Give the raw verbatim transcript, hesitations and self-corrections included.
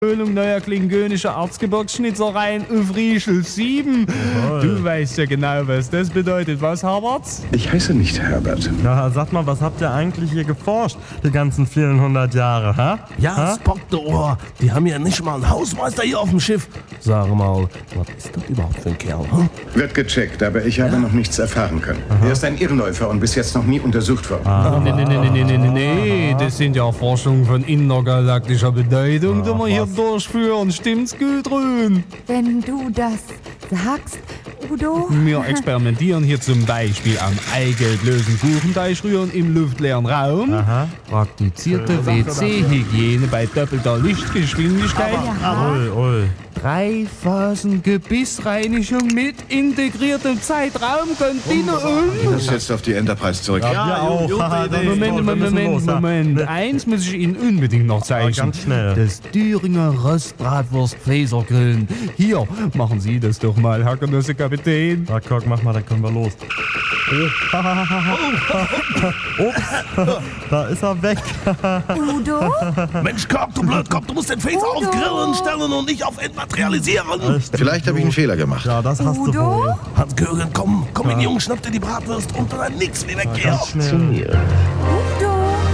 neuer klingonischer Erzgebirgsschnitzereien auf Riechel sieben. Jawohl. Du weißt ja genau, was das bedeutet. Was, Herbert? Ich heiße nicht Herbert. Na, sag mal, was habt ihr eigentlich hier geforscht, die ganzen vielen hundert Jahre, ha? Ja, ha? Spock, du Ohr. Die haben ja nicht mal einen Hausmeister hier auf dem Schiff. Sag mal, was ist das überhaupt für ein Kerl, hm? Wird gecheckt, aber ich habe noch nichts erfahren können. Er ist ein Irrläufer und bis jetzt noch nie untersucht worden. Oh, nee, nee, nee, nee, nee, nee, nee. Das sind ja Forschungen von intergalaktischer Bedeutung, die wir hier durchführen. Stimmt's, Gudrun? Wenn du das sagst, Udo. Wir experimentieren hier zum Beispiel am eigelblosen Kuchenteigrühren im luftleeren Raum. Aha. Praktizierte W C-Hygiene bei doppelter Lichtgeschwindigkeit. Ui, ui. Drei Phasen Gebissreinigung mit integriertem Zeitraumkontinuum. Ich muss jetzt auf die Enterprise zurück. Ja, wir auch. Haha, das ist Moment, toll, wir müssen Moment, los, ja. Moment. Eins muss ich Ihnen unbedingt noch zeigen. ganz schnell. Das Thüringer Rostbratwurst-Fäsergrillen. Hier, machen Sie das doch mal, Herr Genosse-Kapitän. Na, guck, mach mal, dann können wir los. Oh. Ups, da ist er weg. Udo? Mensch, Kirk, du Blödkopf, du musst den Phaser auf Grillen stellen und nicht auf Entmaterialisieren. Vielleicht habe ich einen Fehler gemacht. Ja, das hast du Udo? wohl. Hans-Göring, komm, komm in, Junge, schnapp dir die Bratwurst und dann nix wie weg hier. Ganz schnell. Ups.